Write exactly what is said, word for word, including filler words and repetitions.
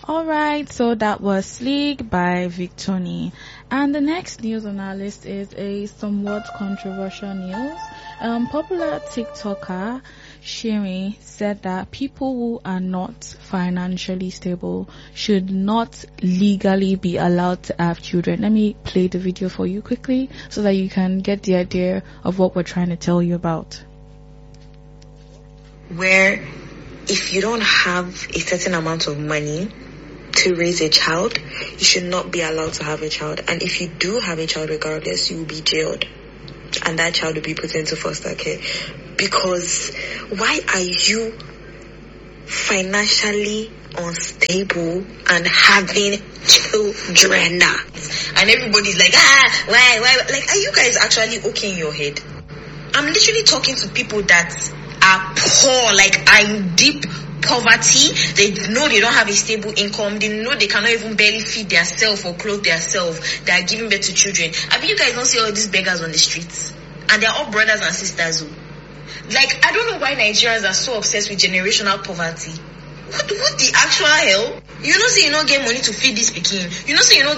Alright, so that was Sleek by Victoni. And the next news on our list is a somewhat controversial news. Um, popular TikToker Shiri said that people who are not financially stable should not legally be allowed to have children. Let me play the video for you quickly so that you can get the idea of what we're trying to tell you about. Where if you don't have a certain amount of money to raise a child, you should not be allowed to have a child. And if you do have a child regardless, you will be jailed. And that child will be put into foster care. Because why are you financially unstable and having children? And everybody's like, ah, why, why? Like, are you guys actually okay in your head? I'm literally talking to people that are poor, like are in deep poverty. They know they don't have a stable income. They know they cannot even barely feed themselves or clothe themselves. They are giving birth to children. I mean, you guys don't see all these beggars on the streets, and they're all brothers and sisters. Like, I don't know why Nigerians are so obsessed with generational poverty. What, what the actual hell? You know, say you don't get money to feed this pikin. You know, say you don't